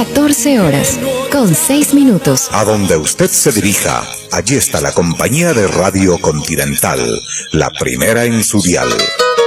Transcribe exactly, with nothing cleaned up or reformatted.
catorce horas, con seis minutos. A donde usted se dirija, allí está la compañía de Radio Continental, la primera en su dial.